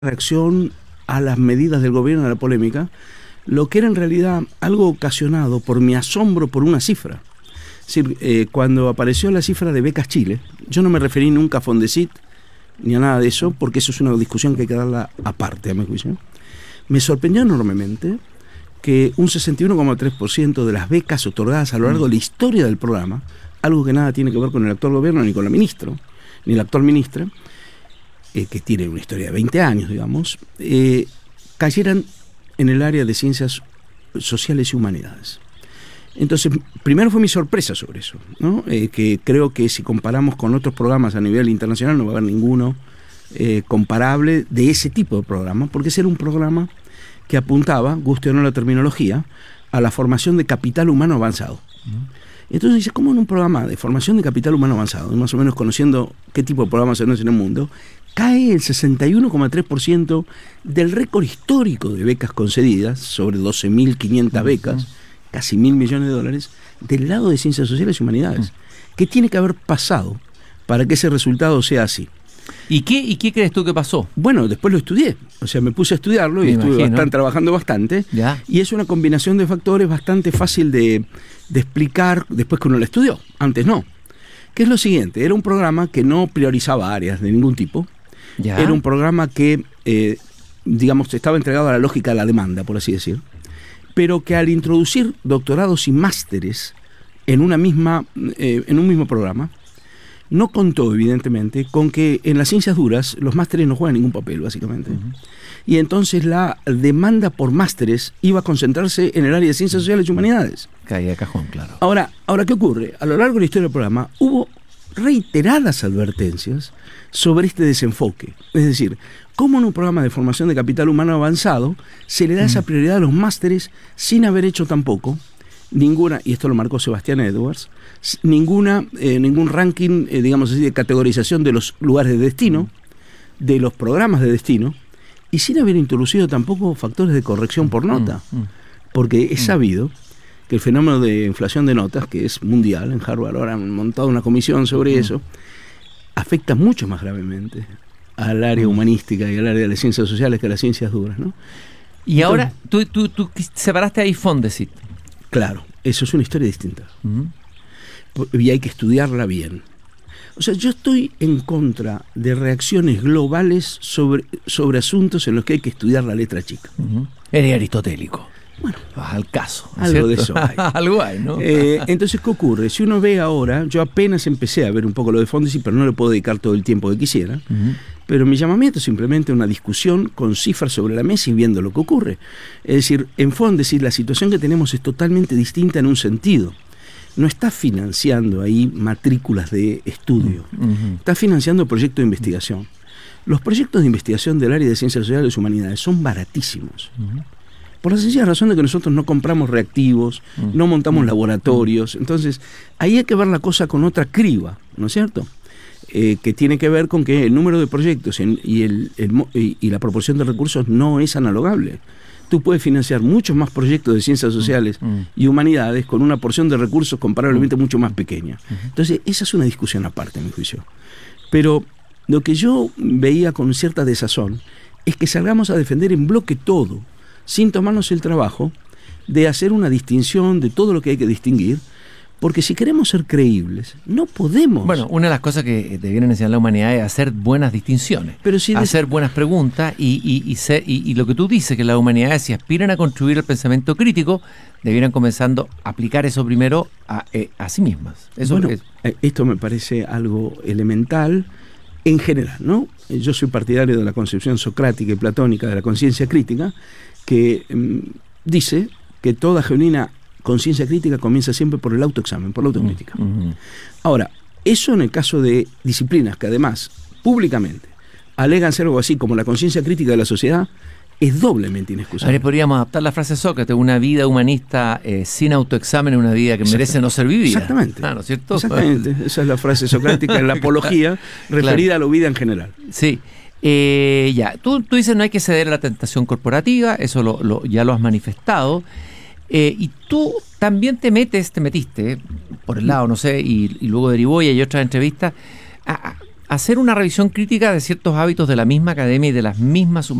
reacción a las medidas del gobierno, a la polémica, lo que era en realidad algo ocasionado por mi asombro por una cifra. Es decir, cuando apareció la cifra de Becas Chile, yo no me referí nunca a Fondesit ni a nada de eso, porque eso es una discusión que hay que darla aparte, a mi juicio. Me sorprendió enormemente que un 61,3% de las becas otorgadas a lo largo de la historia del programa, algo que nada tiene que ver con el actual gobierno, ni con la ministra, ni la actual ministra, que tiene una historia de 20 años, digamos, cayeran en el área de ciencias sociales y humanidades. Entonces, primero fue mi sorpresa sobre eso, ¿no? Que creo que si comparamos con otros programas a nivel internacional no va a haber ninguno comparable de ese tipo de programa, porque ese era un programa que apuntaba, guste o no la terminología, a la formación de capital humano avanzado. Entonces dice, ¿cómo en un programa de formación de capital humano avanzado, más o menos conociendo qué tipo de programas se hacen en el mundo, cae el 61,3% del récord histórico de becas concedidas, sobre 12.500 becas, casi $1.000 millones, del lado de ciencias sociales y humanidades? ¿Qué tiene que haber pasado para que ese resultado sea así? ¿Y qué crees tú que pasó? Bueno, después lo estudié, o sea, me puse a estudiarlo y estuve trabajando bastante. ¿Ya? Y es una combinación de factores bastante fácil de explicar después que uno lo estudió, antes no. Que es lo siguiente, era un programa que no priorizaba áreas de ningún tipo. ¿Ya? Era un programa que, digamos, estaba entregado a la lógica de la demanda, por así decir, pero que al introducir doctorados y másteres en un mismo programa, no contó, evidentemente, con que en las ciencias duras los másteres no juegan ningún papel, básicamente. Y entonces la demanda por másteres iba a concentrarse en el área de ciencias sociales y humanidades. Caía de cajón, claro. Ahora, ¿qué ocurre? A lo largo de la historia del programa hubo reiteradas advertencias sobre este desenfoque. Es decir, cómo en un programa de formación de capital humano avanzado se le da esa prioridad a los másteres sin haber hecho tampoco ninguna, y esto lo marcó Sebastián Edwards, ningún ranking, digamos así, de categorización de los lugares de destino, de los programas de destino, y sin haber introducido tampoco factores de corrección por nota. Porque es sabido que el fenómeno de inflación de notas, que es mundial, en Harvard ahora han montado una comisión sobre eso, afecta mucho más gravemente al área humanística y al área de las ciencias sociales que a las ciencias duras, ¿no? Y ahora, tú separaste ahí Fondesit. Claro, eso es una historia distinta. Y hay que estudiarla bien. O sea, yo estoy en contra de reacciones globales sobre asuntos en los que hay que estudiar la letra chica. Eres aristotélico. Bueno, al caso. Algo de eso hay. Algo hay, ¿no? Entonces, ¿qué ocurre? Si uno ve ahora, yo apenas empecé a ver un poco lo de Fondesit, pero no le puedo dedicar todo el tiempo que quisiera. Pero mi llamamiento es simplemente una discusión con cifras sobre la mesa y viendo lo que ocurre. Es decir, en Fondesit la situación que tenemos es totalmente distinta en un sentido. No está financiando ahí matrículas de estudio, está financiando proyectos de investigación. Los proyectos de investigación del área de ciencias sociales y humanidades son baratísimos. Por la sencilla razón de que nosotros no compramos reactivos, no montamos laboratorios. Entonces, ahí hay que ver la cosa con otra criba, ¿no es cierto? Que tiene que ver con que el número de proyectos y la proporción de recursos no es analogable. Tú puedes financiar muchos más proyectos de ciencias sociales y humanidades con una porción de recursos comparablemente mucho más pequeña. Entonces, esa es una discusión aparte, a mi juicio. Pero lo que yo veía con cierta desazón es que salgamos a defender en bloque todo, sin tomarnos el trabajo de hacer una distinción de todo lo que hay que distinguir, porque si queremos ser creíbles, no podemos. Bueno, una de las cosas que debieran enseñar la humanidad es hacer buenas distinciones, pero si hacer buenas preguntas y lo que tú dices, que las humanidades, si aspiran a construir el pensamiento crítico, debieran comenzando a aplicar eso primero a sí mismas. Eso esto me parece algo elemental en general, ¿no? Yo soy partidario de la concepción socrática y platónica de la conciencia crítica, que dice que toda genuina conciencia crítica comienza siempre por el autoexamen, por la autocrítica. Ahora, eso en el caso de disciplinas que además públicamente alegan ser algo así como la conciencia crítica de la sociedad, es doblemente inexcusable. Ahora podríamos adaptar la frase de Sócrates: una vida humanista sin autoexamen es una vida que merece no ser vivida. Exactamente. ¿No es cierto? Exactamente. Esa es la frase socrática en la apología referida a la vida en general. Sí. Ya, tú dices no hay que ceder a la tentación corporativa, eso ya lo has manifestado. Y tú también te metiste por el lado, no sé, y luego derivó y hay otras entrevistas, a hacer una revisión crítica de ciertos hábitos de la misma academia y de las mismas